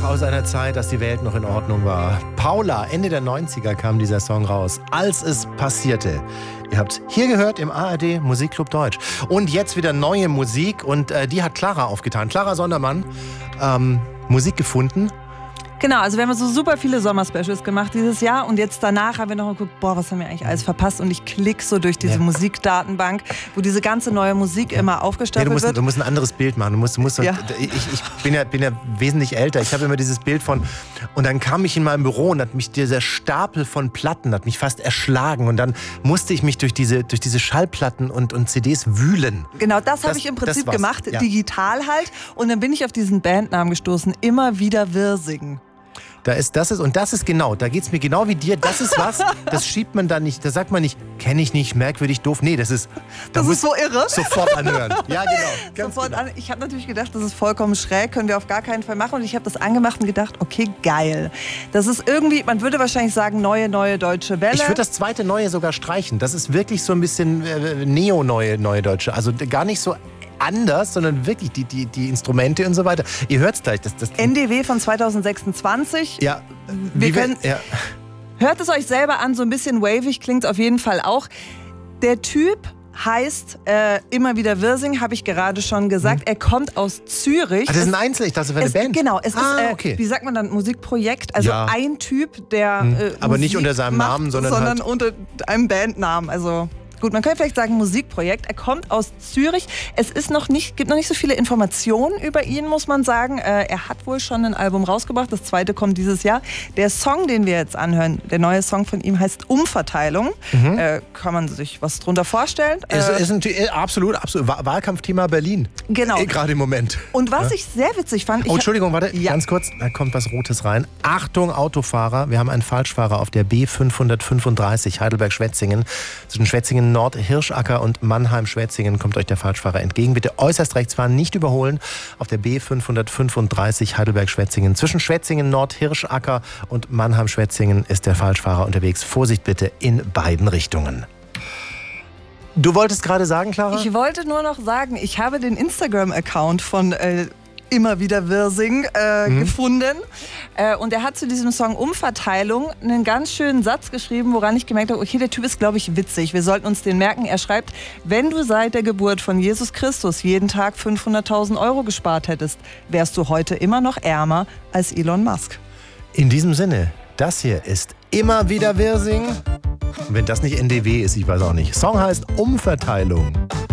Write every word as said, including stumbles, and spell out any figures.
aus einer Zeit, dass die Welt noch in Ordnung war. Paula, Ende der neunziger kam dieser Song raus. Als es passierte. Ihr habt hier gehört im A R D Musikclub Deutsch. Und jetzt wieder neue Musik und äh, die hat Clara aufgetan. Clara Sondermann, ähm, Musik gefunden. Genau, also wir haben so super viele Sommerspecials gemacht dieses Jahr und jetzt danach haben wir noch geguckt, boah, was haben wir eigentlich alles verpasst, und ich klicke so durch diese ja. Musikdatenbank, wo diese ganze neue Musik ja. immer aufgestapelt ja, du musst, wird. Du musst ein anderes Bild machen. Du musst, du musst so, ja. ich, ich bin, ja, bin ja wesentlich älter. Ich habe immer dieses Bild von, und dann kam ich in meinem Büro und hat mich dieser Stapel von Platten hat mich fast erschlagen und dann musste ich mich durch diese, durch diese Schallplatten und, und C Ds wühlen. Genau, das, das habe ich im Prinzip gemacht, ja. digital halt, und dann bin ich auf diesen Bandnamen gestoßen, Immer wieder Wirsing. Da ist, das ist, und das ist genau, da geht es mir genau wie dir, das ist was, das schiebt man da nicht, da sagt man nicht, kenne ich nicht, merkwürdig, doof, nee, das ist... Da das ist so irre. Sofort anhören. Ja, genau. Sofort genau. An, ich habe natürlich gedacht, das ist vollkommen schräg, können wir auf gar keinen Fall machen, und ich habe das angemacht und gedacht, okay, geil. Das ist irgendwie, man würde wahrscheinlich sagen, neue, neue deutsche Welle. Ich würde das zweite Neue sogar streichen, das ist wirklich so ein bisschen äh, neo-neue, neue deutsche, also gar nicht so... anders, sondern wirklich die, die, die Instrumente und so weiter. Ihr hört es gleich. Das, das N D W von zwanzig sechsundzwanzig. Ja. Wir können, wir, ja. Hört es euch selber an, so ein bisschen wavig klingt es auf jeden Fall auch. Der Typ heißt äh, Immer wieder Wirsing, habe ich gerade schon gesagt. Hm. Er kommt aus Zürich. Ah, das ist ein Einzel, ich dachte, das wäre eine es, Band. Genau, es ah, ist, äh, okay. wie sagt man dann, Musikprojekt. Also ja. ein Typ, der hm. äh, Aber Musik nicht unter seinem macht, Namen, sondern, sondern halt unter einem Bandnamen. Also... Gut, man könnte vielleicht sagen Musikprojekt. Er kommt aus Zürich. Es ist noch nicht, gibt noch nicht so viele Informationen über ihn, muss man sagen. Äh, er hat wohl schon ein Album rausgebracht. Das zweite kommt dieses Jahr. Der Song, den wir jetzt anhören, der neue Song von ihm heißt Umverteilung. Mhm. Äh, kann man sich was drunter vorstellen? Es äh, ist ein, absolut, absolut Wahlkampfthema Berlin. Genau. Äh, Gerade im Moment. Und was ja? ich sehr witzig fand... Oh, Entschuldigung, warte, ja. ganz kurz. Da kommt was Rotes rein. Achtung, Autofahrer. Wir haben einen Falschfahrer auf der B fünfhundertfünfunddreißig Heidelberg-Schwetzingen. Zwischen Schwetzingen Nord, Hirschacker und Mannheim-Schwetzingen kommt euch der Falschfahrer entgegen. Bitte äußerst rechts fahren, nicht überholen. Auf der B fünfhundertfünfunddreißig Heidelberg-Schwetzingen. Zwischen Schwetzingen Nord, Hirschacker und Mannheim-Schwetzingen ist der Falschfahrer unterwegs. Vorsicht bitte in beiden Richtungen. Du wolltest gerade sagen, Clara? Ich wollte nur noch sagen, ich habe den Instagram-Account von... Äh, Immer wieder Wirsing äh, mhm. gefunden. Äh, und er hat zu diesem Song Umverteilung einen ganz schönen Satz geschrieben, woran ich gemerkt habe, okay, der Typ ist, glaube ich, witzig. Wir sollten uns den merken. Er schreibt, wenn du seit der Geburt von Jesus Christus jeden Tag fünfhunderttausend Euro gespart hättest, wärst du heute immer noch ärmer als Elon Musk. In diesem Sinne, das hier ist Immer wieder Wirsing. Wenn das nicht N D W ist, ich weiß auch nicht. Song heißt Umverteilung.